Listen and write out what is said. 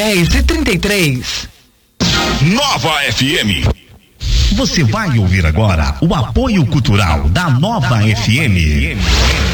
10:33. Nova FM. Você vai ouvir agora o apoio cultural da Nova FM.